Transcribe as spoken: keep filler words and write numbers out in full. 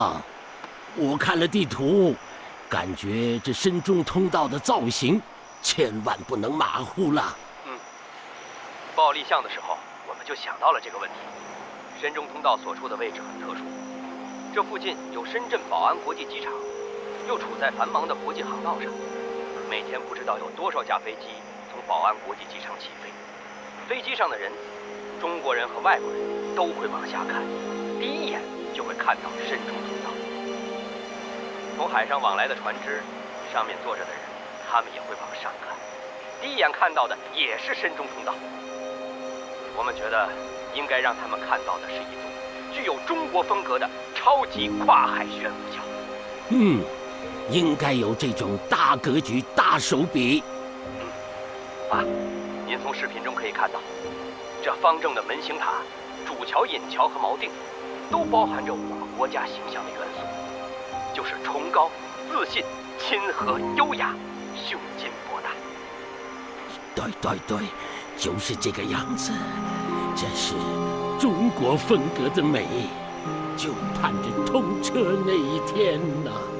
啊，我看了地图，感觉这深中通道的造型千万不能马虎了。 嗯，报立项的时候，我们就想到了这个问题。深中通道所处的位置很特殊，这附近有深圳宝安国际机场，又处在繁忙的国际航道上，每天不知道有多少架飞机从宝安国际机场起飞。飞机上的人，中国人和外国人都会往下看，第一眼就会看到深中通道。从海上往来的船只，上面坐着的人，他们也会往上看，第一眼看到的也是深中通道。我们觉得应该让他们看到的是一座具有中国风格的超级跨海悬浮桥。 嗯，应该有这种大格局、大手笔。 嗯，爸，您从视频中可以看到，这方正的门形塔、主桥、引桥和锚定，都包含着我们国家形象的元素，就是崇高、自信、亲和、优雅、胸襟博大。 对对对，就是这个样子。这是中国风格的美，就盼着通车那一天呐。